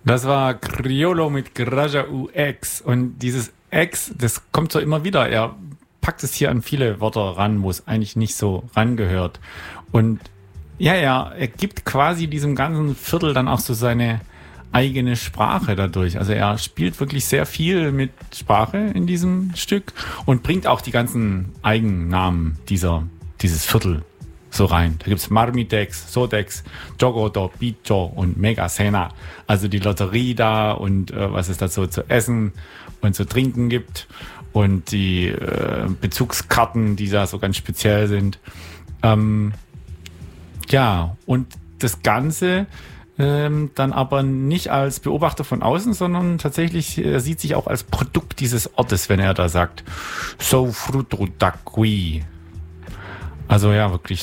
Das war Criollo mit Grajaú X. Und dieses X, das kommt so immer wieder. Er packt es hier an viele Wörter ran, wo es eigentlich nicht so rangehört. Und ja, er gibt quasi diesem ganzen Viertel dann auch so seine eigene Sprache dadurch. Also er spielt wirklich sehr viel mit Sprache in diesem Stück und bringt auch die ganzen Eigennamen dieses Viertel so rein. Da gibt's Marmitex, Sodex, Jogodo, Bicho und Megasena. Also die Lotterie da und was es da so zu essen und zu trinken gibt und die Bezugskarten, die da so ganz speziell sind. Ja, und das Ganze dann aber nicht als Beobachter von außen, sondern tatsächlich, er sieht sich auch als Produkt dieses Ortes, wenn er da sagt, so fruto da qui. Also ja, wirklich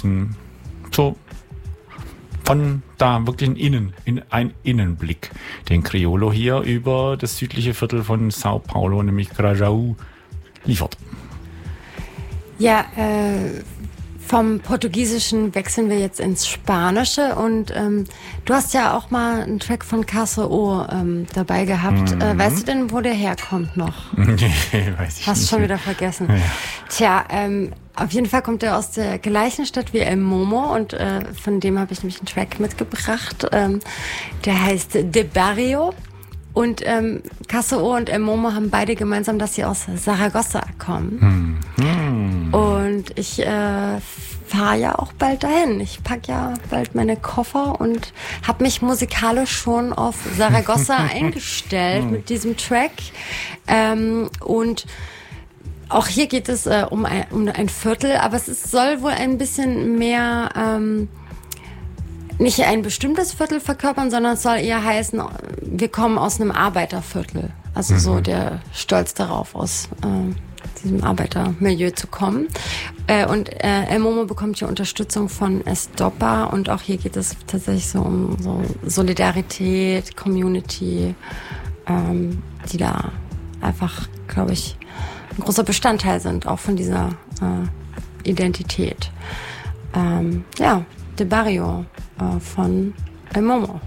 von da wirklich ein Innenblick, den Criollo hier über das südliche Viertel von Sao Paulo, nämlich Grajaú, liefert. Ja, vom Portugiesischen wechseln wir jetzt ins Spanische und du hast ja auch mal einen Track von KSO dabei gehabt. Weißt du denn, wo der herkommt noch? Nee, weiß ich Hast nicht. schon wieder vergessen. Ja. Tja, auf jeden Fall kommt er aus der gleichen Stadt wie El Momo und von dem habe ich nämlich einen Track mitgebracht. Der heißt De Barrio. Und KSO und El Momo haben beide gemeinsam, dass sie aus Saragossa kommen. Und ich fahre ja auch bald dahin. Ich pack ja bald meine Koffer und habe mich musikalisch schon auf Saragossa eingestellt mit diesem Track. Und auch hier geht es um ein Viertel, aber soll wohl ein bisschen mehr nicht ein bestimmtes Viertel verkörpern, sondern es soll eher heißen, wir kommen aus einem Arbeiterviertel. Also so der Stolz darauf, aus diesem Arbeitermilieu zu kommen. Und El Momo bekommt hier Unterstützung von Estopa und auch hier geht es tatsächlich so um so Solidarität, Community, die da einfach, glaube ich, ein großer Bestandteil sind, auch von dieser Identität. Ja, De Barrio von El Momo.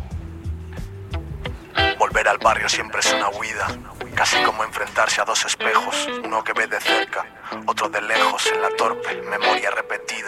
Volver al barrio siempre es una huida, casi como enfrentarse a dos espejos, uno que ve de cerca, otro de lejos en la torpe memoria repetida.